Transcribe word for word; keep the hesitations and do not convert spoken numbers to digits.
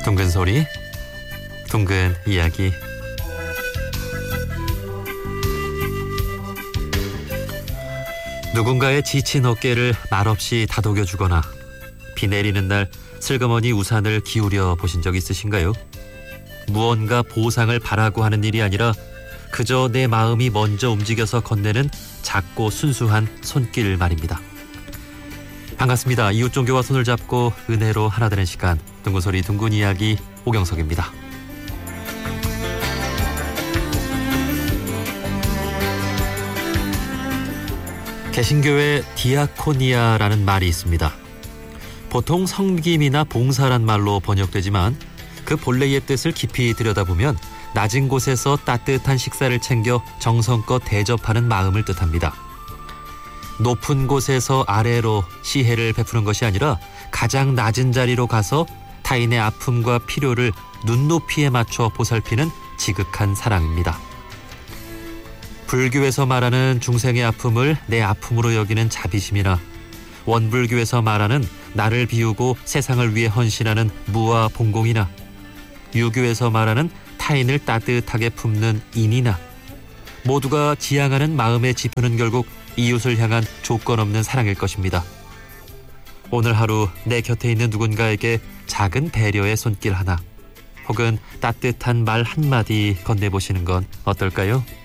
둥근 소리, 둥근 이야기. 누군가의 지친 어깨를 말없이 다독여주거나 비 내리는 날 슬그머니 우산을 기울여 보신 적 있으신가요? 무언가 보상을 바라고 하는 일이 아니라 그저 내 마음이 먼저 움직여서 건네는 작고 순수한 손길 말입니다. 반갑습니다. 이웃종교와 손을 잡고 은혜로 하나 되는 시간, 둥근 소리 둥근 이야기, 오경석입니다. 개신교에 디아코니아라는 말이 있습니다. 보통 섬김이나 봉사란 말로 번역되지만 그 본래의 뜻을 깊이 들여다보면 낮은 곳에서 따뜻한 식사를 챙겨 정성껏 대접하는 마음을 뜻합니다. 높은 곳에서 아래로 시혜를 베푸는 것이 아니라 가장 낮은 자리로 가서 타인의 아픔과 필요를 눈높이에 맞춰 보살피는 지극한 사랑입니다. 불교에서 말하는 중생의 아픔을 내 아픔으로 여기는 자비심이나 원불교에서 말하는 나를 비우고 세상을 위해 헌신하는 무와 봉공이나 유교에서 말하는 타인을 따뜻하게 품는 인이나 모두가 지향하는 마음의 지표는 결국 이웃을 향한 조건 없는 사랑일 것입니다. 오늘 하루 내 곁에 있는 누군가에게 작은 배려의 손길 하나 혹은 따뜻한 말 한마디 건네보시는 건 어떨까요?